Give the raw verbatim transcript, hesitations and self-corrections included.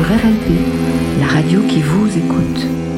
sur R L P, la radio qui vous écoute.